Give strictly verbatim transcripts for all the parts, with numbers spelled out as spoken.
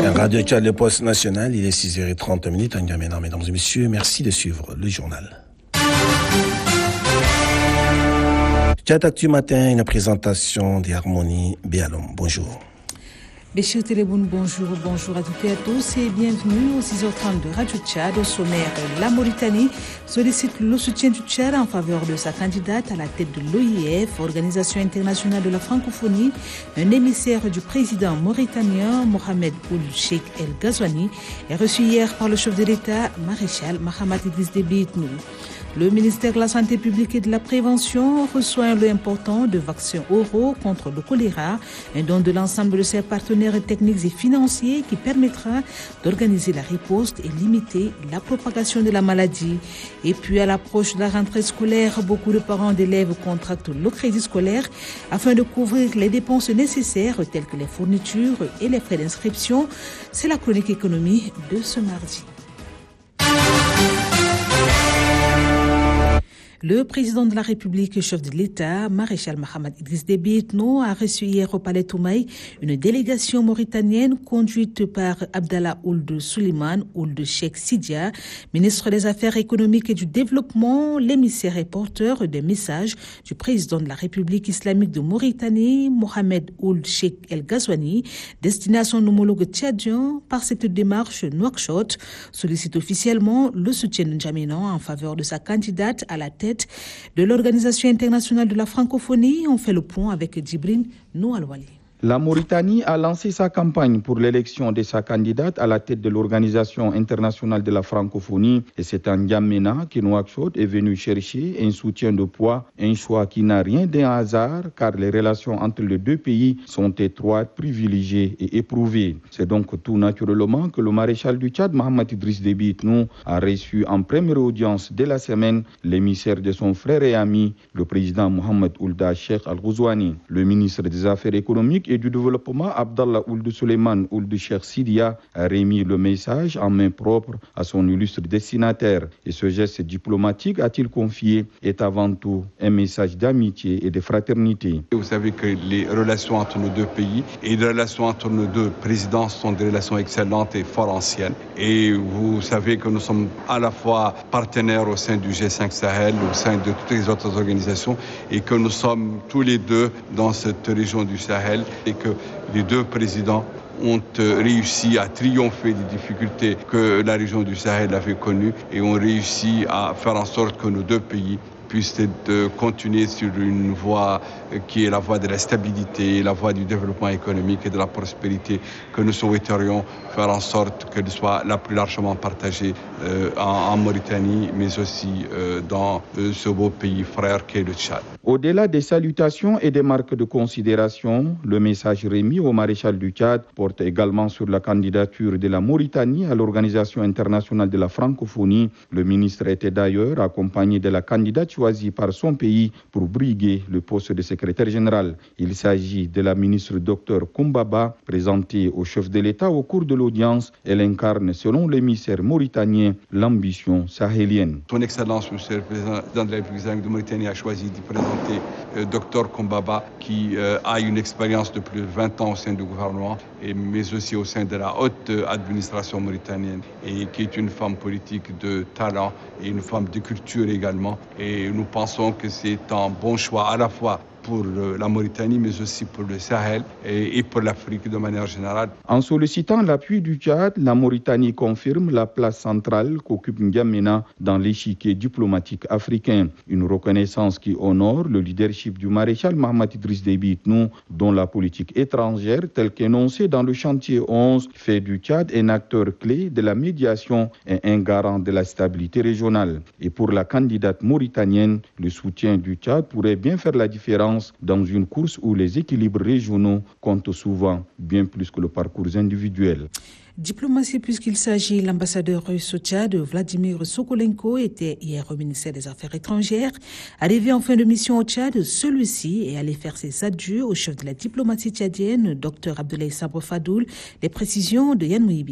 Radio Tchad, le poste national, il est six heures trente minutes. En Gamena, mesdames et messieurs, merci de suivre le journal. Tchad Actu Matin, une présentation d'Harmonie Béalom. Bonjour. Béchir Téléboun, bonjour, bonjour à toutes et à tous et bienvenue au six heures trente de Radio Tchad. Au sommaire, la Mauritanie sollicite le soutien du Tchad en faveur de sa candidate à la tête de l'O I F, Organisation internationale de la francophonie. Un émissaire du président mauritanien, Mohamed Ould Cheikh El Ghazouani, est reçu hier par le chef de l'État, maréchal Mahamat Idriss Déby Itnou. Le ministère de la Santé publique et de la Prévention reçoit un lot important de vaccins oraux contre le choléra, un don de l'ensemble de ses partenaires techniques et financiers qui permettra d'organiser la riposte et limiter la propagation de la maladie. Et puis à l'approche de la rentrée scolaire, beaucoup de parents d'élèves contractent le crédit scolaire afin de couvrir les dépenses nécessaires telles que les fournitures et les frais d'inscription. C'est la chronique économie de ce mardi. Le président de la République, chef de l'État, maréchal Mahamat Idriss Déby Itnou, a reçu hier au Palais Toumaï une délégation mauritanienne conduite par Abdallah Ould Souleymane Ould Cheikh Sidia, ministre des Affaires économiques et du Développement, l'émissaire et porteur des messages du président de la République islamique de Mauritanie, Mohamed Ould Cheikh El Ghazouani, destiné à son homologue tchadien. Par cette démarche, Nouakchott sollicite officiellement le soutien de N'Djamena en faveur de sa candidate à la tête de l'Organisation internationale de la francophonie. On fait le point avec Djibril Noualwali. La Mauritanie a lancé sa campagne pour l'élection de sa candidate à la tête de l'Organisation internationale de la francophonie et c'est en N'Djamena que Nouakchott est venu chercher un soutien de poids, un choix qui n'a rien d'un hasard car les relations entre les deux pays sont étroites, privilégiées et éprouvées. C'est donc tout naturellement que le maréchal du Tchad, Mahamat Idriss Déby Itnou, a reçu en première audience de la semaine l'émissaire de son frère et ami, le président Mohamed Ould Cheikh El Ghazouani. Le ministre des Affaires économiques et du Développement, Abdallah Ould Souleymane Ould Cheikh Sidia, a remis le message en main propre à son illustre destinataire. Et ce geste diplomatique, a-t-il confié, est avant tout un message d'amitié et de fraternité. Vous savez que les relations entre nos deux pays et les relations entre nos deux présidents sont des relations excellentes et fort anciennes. Et vous savez que nous sommes à la fois partenaires au sein du G cinq Sahel, au sein de toutes les autres organisations et que nous sommes tous les deux dans cette région du Sahel. Et que les deux présidents ont réussi à triompher des difficultés que la région du Sahel avait connues et ont réussi à faire en sorte que nos deux pays puissent continuer sur une voie qui est la voie de la stabilité, la voie du développement économique et de la prospérité que nous souhaiterions faire en sorte qu'elle soit la plus largement partagée euh, en, en Mauritanie, mais aussi euh, dans euh, ce beau pays frère qu'est le Tchad. Au-delà des salutations et des marques de considération, le message remis au maréchal du Tchad porte également sur la candidature de la Mauritanie à l'Organisation internationale de la francophonie. Le ministre était d'ailleurs accompagné de la candidate choisie par son pays pour briguer le poste de secrétaire général. Il s'agit de la ministre Docteur Koumbaba, présentée au chef de l'État au cours de l'audience. Elle incarne, selon l'émissaire mauritanien, l'ambition sahélienne. Son Excellence, Monsieur le Président de la République de Mauritanie, a choisi de présenter euh, Docteur Koumbaba, qui euh, a une expérience de plus de vingt ans au sein du gouvernement, et, mais aussi au sein de la haute administration mauritanienne, et qui est une femme politique de talent et une femme de culture également. Et nous pensons que c'est un bon choix à la fois pour la Mauritanie, mais aussi pour le Sahel et pour l'Afrique de manière générale. En sollicitant l'appui du Tchad, la Mauritanie confirme la place centrale qu'occupe N'Djamena dans l'échiquier diplomatique africain. Une reconnaissance qui honore le leadership du maréchal Mahamat Idriss Déby Itnou, dont la politique étrangère, telle qu'énoncée dans le chantier onze, fait du Tchad un acteur clé de la médiation et un garant de la stabilité régionale. Et pour la candidate mauritanienne, le soutien du Tchad pourrait bien faire la différence dans une course où les équilibres régionaux comptent souvent bien plus que le parcours individuel. Diplomatie, puisqu'il s'agit, l'ambassadeur russe au Tchad, Vladimir Sokolenko, était hier au ministère des Affaires étrangères. Arrivé en fin de mission au Tchad, celui-ci est allé faire ses adieux au chef de la diplomatie tchadienne, Dr Abdoulaye Sabre Fadoul. Les précisions de Yann Mouibi.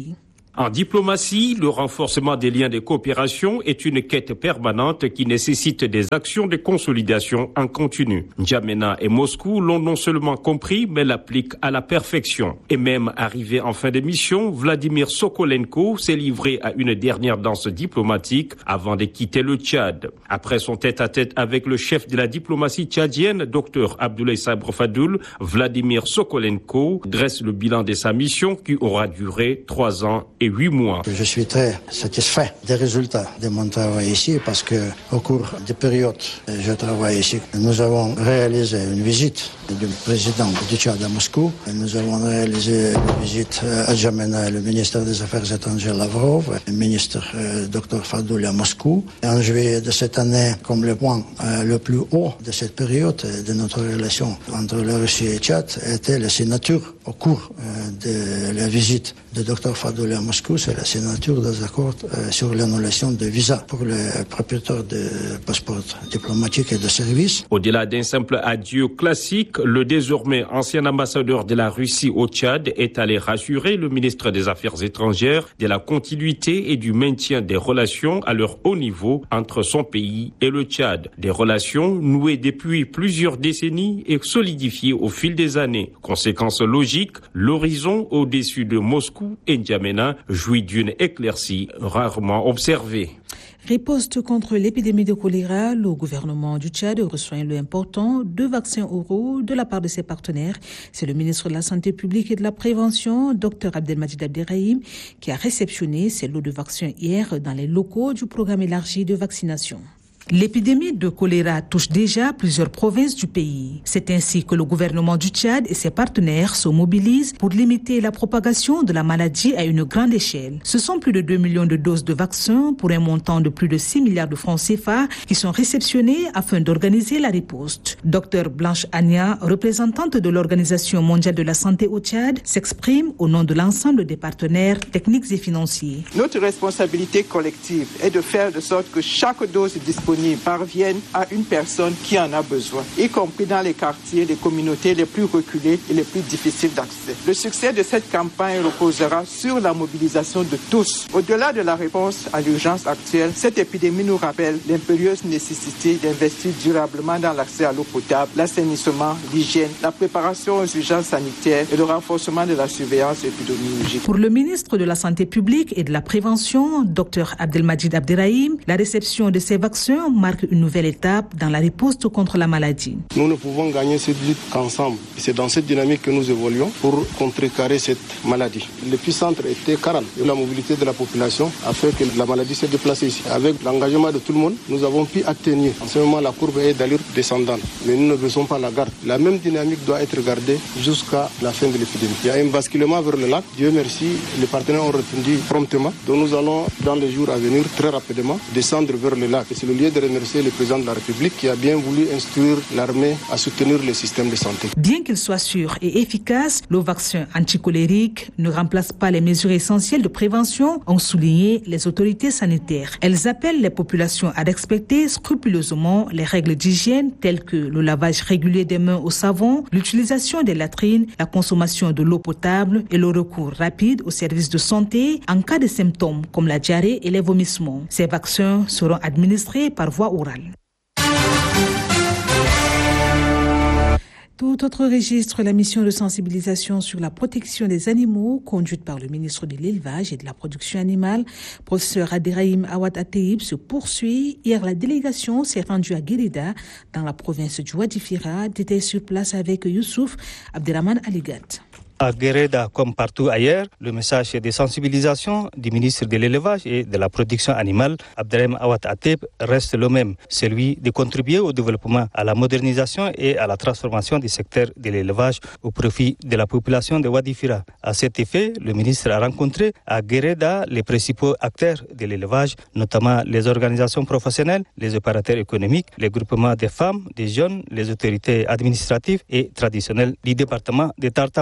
En diplomatie, le renforcement des liens de coopération est une quête permanente qui nécessite des actions de consolidation en continu. N'Djamena et Moscou l'ont non seulement compris, mais l'appliquent à la perfection. Et même arrivé en fin de mission, Vladimir Sokolenko s'est livré à une dernière danse diplomatique avant de quitter le Tchad. Après son tête-à-tête avec le chef de la diplomatie tchadienne, Dr Abdoulaye Sabre Fadoul, Vladimir Sokolenko dresse le bilan de sa mission qui aura duré trois ans et huit mois. Je suis très satisfait des résultats de mon travail ici parce que au cours des périodes où je travaille ici, nous avons réalisé une visite du président du Tchad à Moscou. Nous avons réalisé une visite à N'Djamena, le ministre des Affaires étrangères Lavrov, le ministre euh, Dr Fadoul à Moscou. Et en juillet de cette année, comme le point euh, le plus haut de cette période de notre relation entre la Russie et le Tchad, était la signature au cours euh, de la visite de Dr Fadoul à Moscou, c'est la signature des accords euh, sur l'annulation de visas pour les propriétaires de passeports diplomatiques et de services. Au-delà d'un simple adieu classique, le désormais ancien ambassadeur de la Russie au Tchad est allé rassurer le ministre des Affaires étrangères de la continuité et du maintien des relations à leur haut niveau entre son pays et le Tchad. Des relations nouées depuis plusieurs décennies et solidifiées au fil des années. Conséquence logique, l'horizon au-dessus de Moscou et N'Djamena jouit d'une éclaircie rarement observée. Riposte contre l'épidémie de choléra, le gouvernement du Tchad reçoit un lot important de vaccins oraux de la part de ses partenaires. C'est le ministre de la Santé publique et de la Prévention, Dr Abdelmadjid Abderrahim, qui a réceptionné ces lots de vaccins hier dans les locaux du programme élargi de vaccination. L'épidémie de choléra touche déjà plusieurs provinces du pays. C'est ainsi que le gouvernement du Tchad et ses partenaires se mobilisent pour limiter la propagation de la maladie à une grande échelle. Ce sont plus de deux millions de doses de vaccins pour un montant de plus de six milliards de francs C F A qui sont réceptionnés afin d'organiser la riposte. Docteur Blanche Agna, représentante de l'Organisation mondiale de la santé au Tchad, s'exprime au nom de l'ensemble des partenaires techniques et financiers. Notre responsabilité collective est de faire de sorte que chaque dose disponible parviennent à une personne qui en a besoin, y compris dans les quartiers, les communautés les plus reculées et les plus difficiles d'accès. Le succès de cette campagne reposera sur la mobilisation de tous. Au-delà de la réponse à l'urgence actuelle, cette épidémie nous rappelle l'impérieuse nécessité d'investir durablement dans l'accès à l'eau potable, l'assainissement, l'hygiène, la préparation aux urgences sanitaires et le renforcement de la surveillance épidémiologique. Pour le ministre de la Santé publique et de la Prévention, Dr Abdelmadjid Abderrahim, la réception de ces vaccins marque une nouvelle étape dans la riposte contre la maladie. Nous ne pouvons gagner cette lutte qu'ensemble. C'est dans cette dynamique que nous évoluons pour contrecarrer cette maladie. L'épicentre était Karan. La mobilité de la population a fait que la maladie s'est déplacée ici. Avec l'engagement de tout le monde, nous avons pu atteindre. En ce moment, la courbe est d'allure descendante. Mais nous ne baissons pas la garde. La même dynamique doit être gardée jusqu'à la fin de l'épidémie. Il y a un basculement vers le lac. Dieu merci, les partenaires ont répondu promptement. Donc nous allons, dans les jours à venir, très rapidement, descendre vers le lac. Et c'est le lieu de remercier le président de la République qui a bien voulu instruire l'armée à soutenir le système de santé. Bien qu'il soit sûr et efficace, le vaccin anticolérique ne remplace pas les mesures essentielles de prévention, ont souligné les autorités sanitaires. Elles appellent les populations à respecter scrupuleusement les règles d'hygiène telles que le lavage régulier des mains au savon, l'utilisation des latrines, la consommation de l'eau potable et le recours rapide aux services de santé en cas de symptômes comme la diarrhée et les vomissements. Ces vaccins seront administrés par voie orale. Tout autre registre, la mission de sensibilisation sur la protection des animaux conduite par le ministre de l'Élevage et de la Production animale, professeur Abderrahim Awad Atteib, se poursuit. Hier, la délégation s'est rendue à Guérida, dans la province du Ouadifira, était sur place avec Youssouf Abderrahman Aligat. À Guéreda, comme partout ailleurs, le message de sensibilisation du ministre de l'Élevage et de la Production animale, Abderrahim Awad Atteib, reste le même, celui de contribuer au développement, à la modernisation et à la transformation du secteur de l'élevage au profit de la population de Ouadifira. À cet effet, le ministre a rencontré à Guéreda les principaux acteurs de l'élevage, notamment les organisations professionnelles, les opérateurs économiques, les groupements des femmes, des jeunes, les autorités administratives et traditionnelles du département de Tartama. Les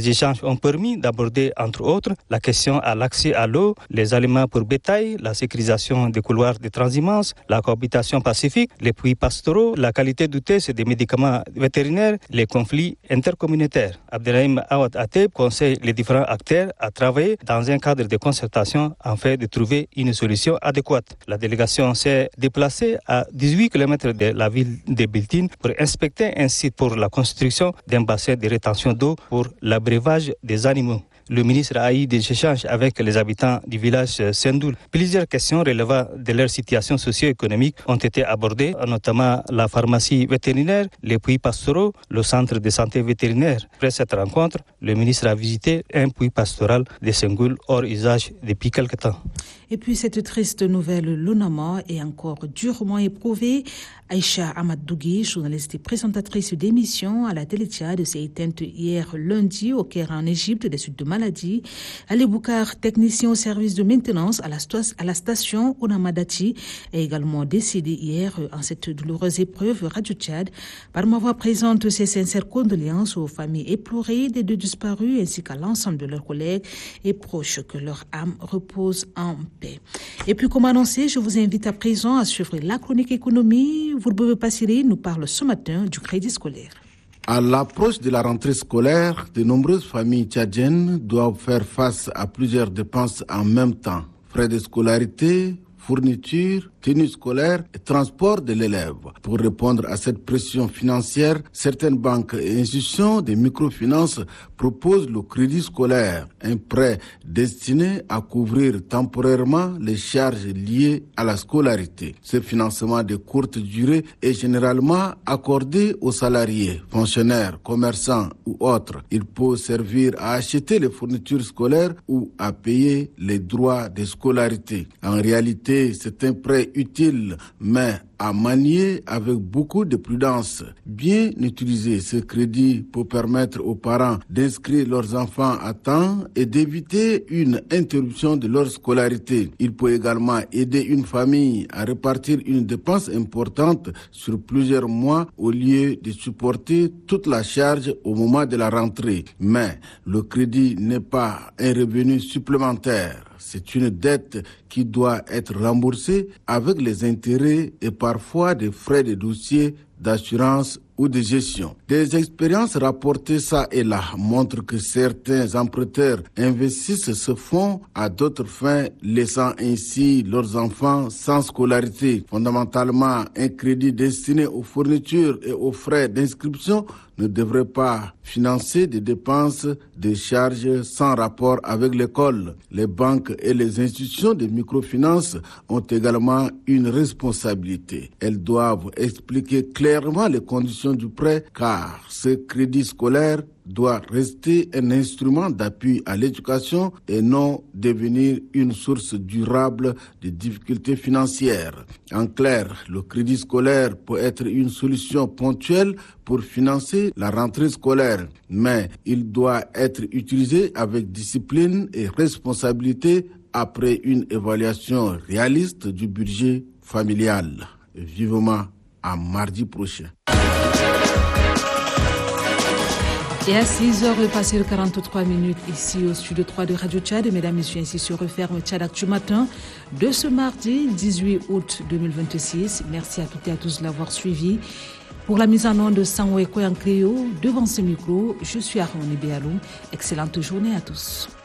Les échanges ont permis d'aborder, entre autres, la question à l'accès à l'eau, les aliments pour bétail, la sécurisation des couloirs de transhumance, la cohabitation pacifique, les puits pastoraux, la qualité du test des médicaments vétérinaires, les conflits intercommunautaires. Abderrahim Awad Ateb conseille les différents acteurs à travailler dans un cadre de concertation afin de trouver une solution adéquate. La délégation s'est déplacée à dix-huit kilomètres de la ville de Biltine pour inspecter un site pour la construction d'un bassin de rétention d'eau pour l'abreuvage des animaux. Le ministre a eu des échanges avec les habitants du village Sendoul. Plusieurs questions relevant de leur situation socio-économique ont été abordées, notamment la pharmacie vétérinaire, les puits pastoraux, le centre de santé vétérinaire. Après cette rencontre, le ministre a visité un puits pastoral de Sendoul hors usage depuis quelque temps. Et puis cette triste nouvelle, l'Onama est encore durement éprouvée. Aïcha Ahmad-Dougui, journaliste et présentatrice d'émissions à la télé Tchad, s'est éteinte hier lundi au Caire en Égypte des suites de maladie. Ali Boukar, technicien au service de maintenance à la, sto- à la station Onama Dati, est également décédé hier en cette douloureuse épreuve. Radio Tchad, par ma voix, présente ses sincères condoléances aux familles éplorées des deux disparus ainsi qu'à l'ensemble de leurs collègues et proches. Que leur âme repose en paix. Et puis, comme annoncé, je vous invite à présent à suivre la chronique économie. Vous Passiri nous parle ce matin du crédit scolaire. À l'approche de la rentrée scolaire, de nombreuses familles tchadiennes doivent faire face à plusieurs dépenses en même temps. Frais de scolarité, fourniture, tenue scolaire et transport de l'élève. Pour répondre à cette pression financière, certaines banques et institutions de microfinance proposent le crédit scolaire, un prêt destiné à couvrir temporairement les charges liées à la scolarité. Ce financement de courte durée est généralement accordé aux salariés, fonctionnaires, commerçants ou autres. Il peut servir à acheter les fournitures scolaires ou à payer les droits de scolarité. En réalité, c'est un prêt utile, mais à manier avec beaucoup de prudence. Bien utiliser ce crédit pour permettre aux parents d'inscrire leurs enfants à temps et d'éviter une interruption de leur scolarité. Il peut également aider une famille à répartir une dépense importante sur plusieurs mois au lieu de supporter toute la charge au moment de la rentrée. Mais le crédit n'est pas un revenu supplémentaire. C'est une dette qui doit être remboursée avec les intérêts et parfois des frais de dossier, d'assurance ou de gestion. Des expériences rapportées ça et là montrent que certains emprunteurs investissent ce fonds à d'autres fins, laissant ainsi leurs enfants sans scolarité. Fondamentalement, un crédit destiné aux fournitures et aux frais d'inscription ne devrait pas financer des dépenses, des charges sans rapport avec l'école. Les banques et les institutions de microfinance ont également une responsabilité. Elles doivent expliquer clairement les conditions du prêt, car ce crédit scolaire doit rester un instrument d'appui à l'éducation et non devenir une source durable de difficultés financières. En clair, le crédit scolaire peut être une solution ponctuelle pour financer la rentrée scolaire, mais il doit être utilisé avec discipline et responsabilité après une évaluation réaliste du budget familial. Vivement à mardi prochain. Et à six heures passées de quarante-trois minutes ici au studio trois de Radio Tchad, mesdames et messieurs, ainsi se referme Tchad Actu Matin de ce mardi dix-huit août deux mille vingt-six. Merci à toutes et à tous de l'avoir suivi. Pour la mise en onde de Sanwé Koyan Cléo, devant ce micro, je suis Armoni Béalou. Excellente journée à tous.